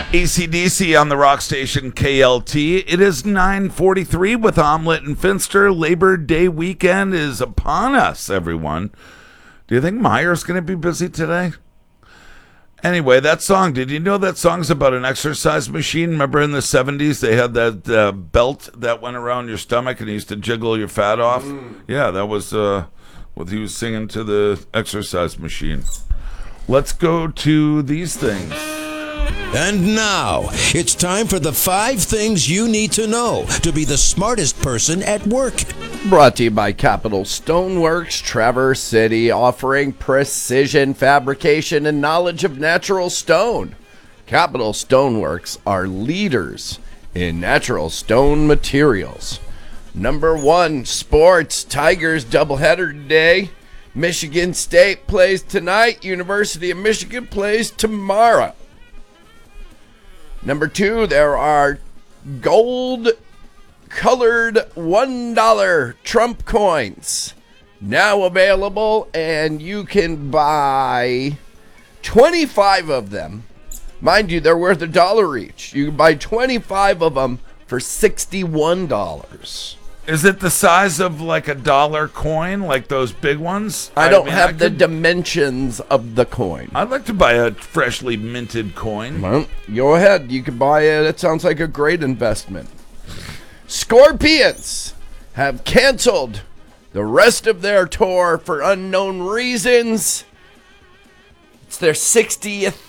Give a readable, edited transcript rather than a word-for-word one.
AC/DC on the rock station KLT. It is 9:43 with Omelette and Finster. Labor Day weekend is upon us, everyone. Do you think Meyer's going to be busy today? Anyway, that song, did you know that song's about an exercise machine? Remember in the 70s they had that belt that went around your stomach and used to jiggle your fat off? Yeah, that was what he was singing to the exercise machine. Let's go to these things. And now, it's time for the 5 things you need to know to be the smartest person at work. Brought to you by Capital Stoneworks, Traverse City, offering precision fabrication and knowledge of natural stone. Capital Stoneworks are leaders in natural stone materials. Number 1, sports. Tigers doubleheader today. Michigan State plays tonight. University of Michigan plays tomorrow. Number 2, there are gold-colored $1 Trump coins now available, and you can buy 25 of them. Mind you, they're worth $1 each. You can buy 25 of them for $61. Is it the size of like a dollar coin, like those big ones? I don't have the dimensions of the coin. I'd like to buy a freshly minted coin. Well, go ahead. You can buy it. It sounds like a great investment. Scorpions have canceled the rest of their tour for unknown reasons. It's their 60th